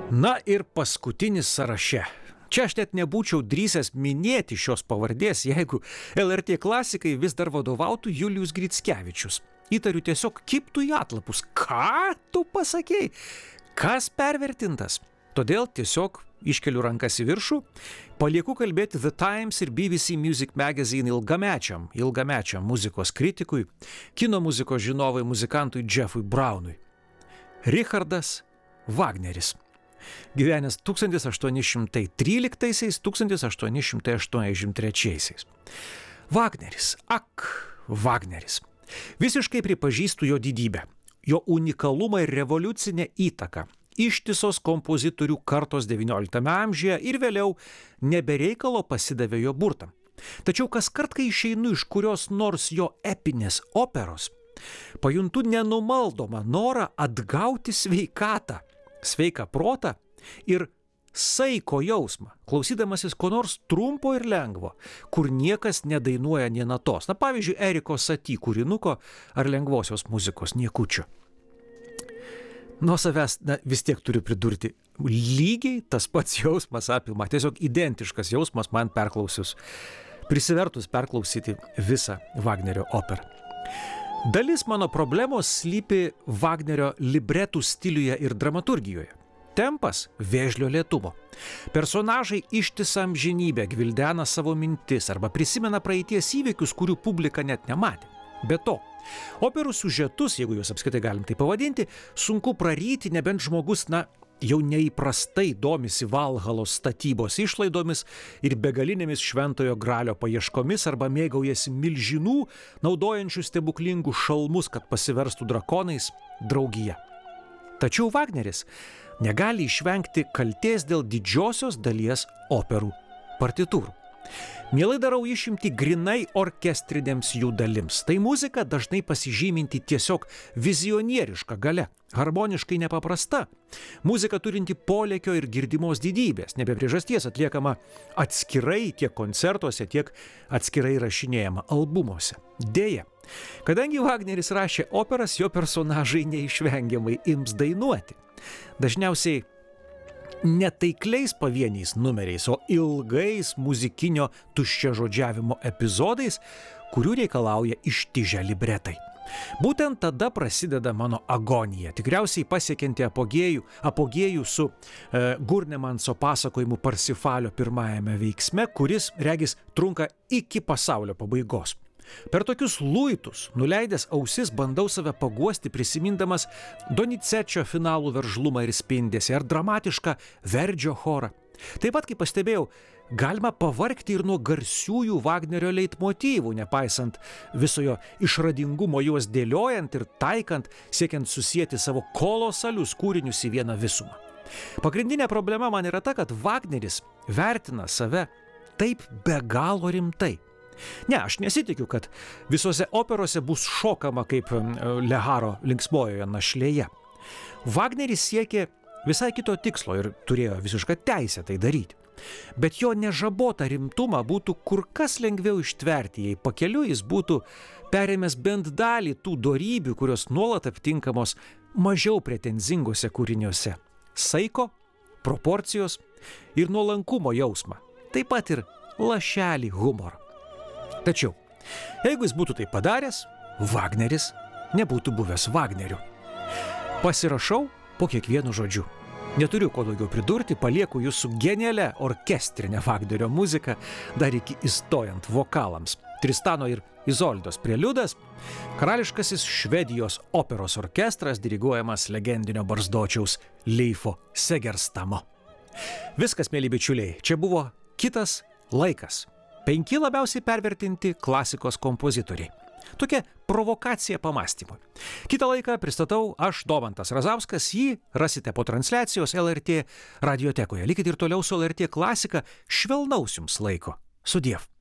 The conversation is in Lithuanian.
Na ir paskutinis sąraše. Čia aš net nebūčiau drįsęs minėti šios pavardės, jeigu LRT klasikai vis dar vadovautų Julijus Grickevičius. Įtariu tiesiog kibtų į atlapus. Ką tu pasakei? Kas pervertintas? Todėl tiesiog iškeliu rankas į viršų, palieku kalbėti The Times ir BBC Music Magazine ilgamečiam muzikos kritikui, kino muzikos žinovui muzikantui Jeffui Brownui. Richardas Wagneris. Gyvenęs 1813–1883. Wagneris, Wagneris. Visiškai pripažįstu jo didybę, jo unikalumą ir revoliucinę įtaką. Ištisos kompozitorių kartos XIX amžiuje ir vėliau nebereikalo pasidavė jo burtam. Tačiau kaskart, kai išeinu iš kurios nors jo epinės operos, pajuntu nenumaldomą norą atgauti sveikatą, sveiką protą ir saiko jausmą, klausydamasis ko nors trumpo ir lengvo, kur niekas nedainuoja nė natos. Na, pavyzdžiui, Eriko Saty kūrinuko ar lengvosios muzikos niekučio. Nuo savęs vis tiek turiu pridurti, lygiai tas pats jausmas apima, tiesiog identiškas jausmas man prisivertus perklausyti visą Wagnerio operą. Dalis mano problemos slypi Wagnerio libretų stiliuje ir dramaturgijoje. Tempas vėžlio lėtumo. Personažai ištisą amžinybę gvildena savo mintis arba prisimena praeities įvykius, kurių publika net nematė. Be to, operų siužetus, jeigu juos apskritai galim tai pavadinti, sunku praryti, nebent žmogus, jau neįprastai domisi Valhalos statybos išlaidomis ir begalinėmis šventojo gralio paieškomis arba mėgaujasi milžinų, naudojančių stebuklingus šalmus, kad pasiverstų drakonais, draugija. Tačiau Wagneris negali išvengti kaltės dėl didžiosios dalies operų partitūrų. Mielai darau išimtį grinai orkestrinėms jų dalims. Tai muzika dažnai pasižyminti tiesiog vizionieriška galia, harmoniškai nepaprasta. Muzika turinti polėkio ir girdimos didybės, nebe priežasties atliekama atskirai tiek koncertuose, tiek atskirai rašinėjama albumuose. Deja, kadangi Wagneris rašė operas, jo personažai neišvengiamai ims dainuoti. Dažniausiai netaikliais pavieniais numeriais, o ilgais muzikinio tuščiažodžiavimo epizodais, kurių reikalauja ištižę libretai. Būtent tada prasideda mano agonija, tikriausiai pasiekianti apogėjų su Gurnemanso pasakojimu Parsifalio pirmajame veiksme, kuris, regis, trunka iki pasaulio pabaigos. Per tokius luitus, nuleidęs ausis, bandau save paguosti prisimindamas Donicečio finalų veržlumą ir spindesį ar dramatišką Verdžio chorą. Taip pat, kaip pastebėjau, galima pavargti ir nuo garsiųjų Wagnerio leitmotyvų, nepaisant visojo išradingumo juos dėliojant ir taikant, siekiant susieti savo kolosalius kūrinius į vieną visumą. Pagrindinė problema man yra ta, kad Wagneris vertina save taip be galo rimtai. Ne, aš nesitikiu, kad visose operose bus šokama kaip Leharo linksmojoje našlėje. Wagneris siekė visai kito tikslo ir turėjo visišką teisę tai daryti. Bet jo nežabotą rimtumą būtų kur kas lengviau ištverti, jei pakeliui jis būtų perėmęs bent dalį tų dorybių, kurios nuolat aptinkamos mažiau pretenzingose kūriniuose. Saiko, proporcijos ir nuolankumo jausmą. Taip pat ir lašelį humoro. Tačiau, jeigu jis būtų tai padaręs, Wagneris nebūtų buvęs Wagneriu. Pasirašau po kiekvienu žodžiu. Neturiu ko daugiau pridurti, palieku jūs su genialia orkestrinė Wagnerio muzika, dar iki įstojant vokalams. Tristano ir Izoldos preliudas, karališkasis Švedijos operos orkestras diriguojamas legendinio barzdočiaus Leifo Segerstamo. Viskas, mėly bičiuliai, čia buvo Kitas laikas. 5 labiausiai pervertinti klasikos kompozitoriai. Tokia provokacija pamąstymui. Kitą laiką pristatau aš, Domantas Razauskas, jį rasite po transliacijos LRT radiotekoje. Likite ir toliau su LRT klasika, švelnaus jums laiko. Sudiev.